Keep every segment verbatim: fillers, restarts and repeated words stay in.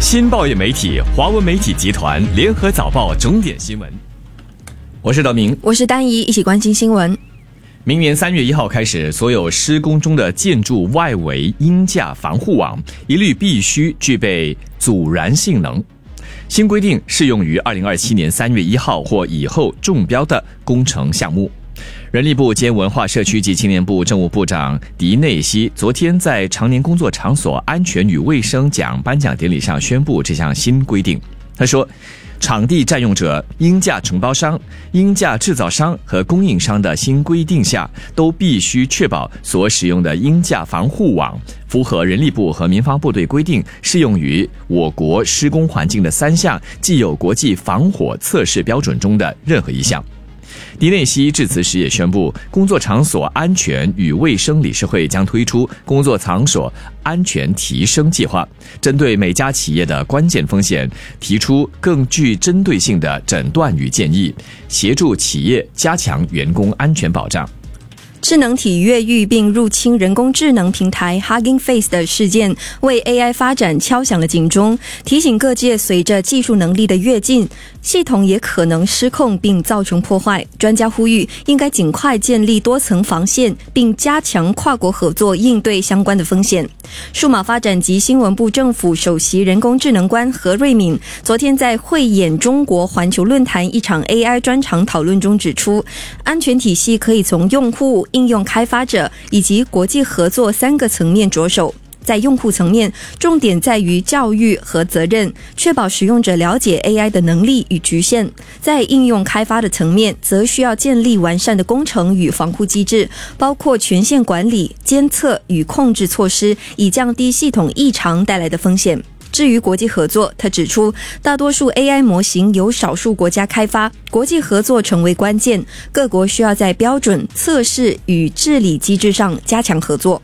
新报业媒体华文媒体集团联合早报重点新闻。我是德明， 我是丹怡，一起关心新闻。 明年三月一号开始，所有施工中的建筑外围鹰架防护网一律必须具备阻燃性能。新规定适用于二零二七年三月一号或以后中标的工程项目。人力部兼文化社区及青年部政务部长狄内西昨天在常年工作场所安全与卫生奖颁奖典礼上宣布这项新规定。他说，场地占用者、鹰架承包商、鹰架制造商和供应商的新规定下，都必须确保所使用的鹰架防护网符合人力部和民防部队规定，适用于我国施工环境的三项既有国际防火测试标准中的任何一项。狄内西致辞时也宣布，工作场所安全与卫生理事会将推出工作场所安全提升计划，针对每家企业的关键风险，提出更具针对性的诊断与建议，协助企业加强员工安全保障。 智能体越狱并入侵人工智能平台 Hugging Face 的事件为 A I 发展敲响了警钟，提醒各界随着技术能力的跃进，系统也可能失控并造成破坏。专家呼吁应该尽快建立多层防线，并加强跨国合作应对相关的风险。数码发展及新闻部政府首席人工智能官何瑞敏昨天在慧眼中国环球论坛一场 A I 专场讨论中指出，安全体系可以从用户、应用开发者以及国际合作三个层面着手。在用户层面，重点在于教育和责任，确保使用者了解 A I 的能力与局限。在应用开发的层面，则需要建立完善的工程与防护机制，包括权限管理、监测与控制措施，以降低系统异常带来的风险。至于国际合作，他指出，大多数 A I 模型由少数国家开发，国际合作成为关键，各国需要在标准、测试与治理机制上加强合作。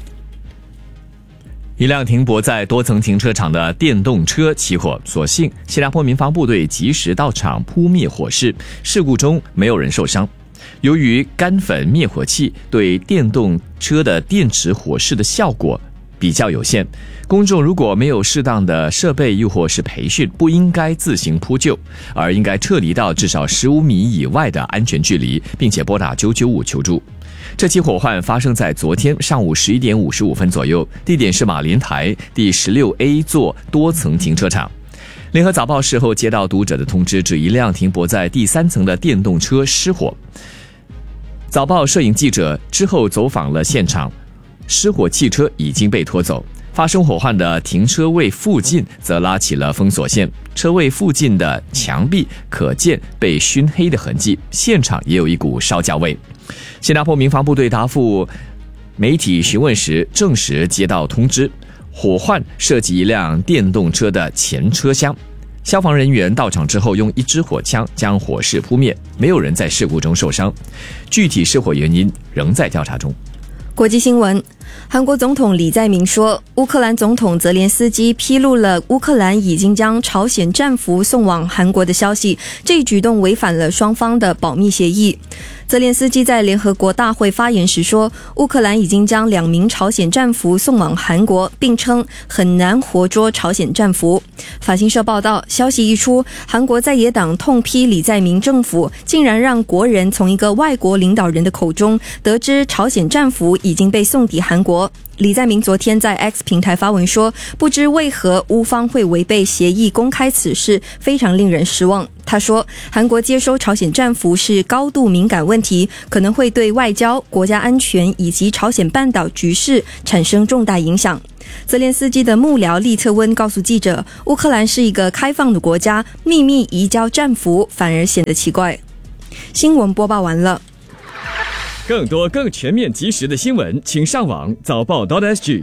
一辆停泊在多层停车场的电动车起火，所幸新加坡民防部队及时到场扑灭火势，事故中没有人受伤。由于干粉灭火器对电动车的电池火势的效果比较有限，公众如果没有适当的设备又或是培训，不应该自行扑救，而应该撤离到至少十五米以外的安全距离，并且拨打九九五求助。这起火患发生在昨天上午十一点五十五分左右，地点是马林台第十六 A 座多层停车场。联合早报事后接到读者的通知，指一辆停泊在第三层的电动车失火。早报摄影记者之后走访了现场，失火汽车已经被拖走，发生火患的停车位附近则拉起了封锁线，车位附近的墙壁可见被熏黑的痕迹，现场也有一股烧焦味。新加坡民防部队答复媒体询问时证实接到通知，火患涉及一辆电动车的前车厢。消防人员到场之后，用一支火枪将火势扑灭，没有人在事故中受伤。具体失火原因仍在调查中。 国际新闻，韩国总统李在明说，乌克兰总统泽连斯基披露了乌克兰已经将朝鲜战俘送往韩国的消息，这一举动违反了双方的保密协议。泽连斯基在联合国大会发言时说，乌克兰已经将两名朝鲜战俘送往韩国，并称很难活捉朝鲜战俘。法新社报道，消息一出，韩国在野党痛批李在明政府竟然让国人从一个外国领导人的口中得知朝鲜战俘已经被送抵韩国。李在明昨天在 X 平台发文说，不知为何乌方会违背协议公开此事，非常令人失望。他说，韩国接收朝鲜战俘是高度敏感问题，可能会对外交、国家安全以及朝鲜半岛局势产生重大影响。泽连斯基的幕僚利特温告诉记者，乌克兰是一个开放的国家，秘密移交战俘反而显得奇怪。新闻播报完了。 更多更全面及时的新闻，请上网早报 .sg。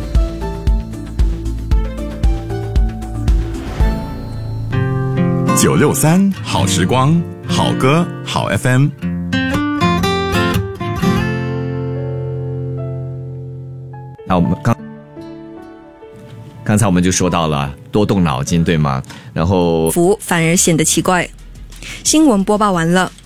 九六三好时光，好歌好 F M。 那我们刚刚才我们就说到了多动脑筋，对吗？然后服反而显得奇怪。新闻播报完了。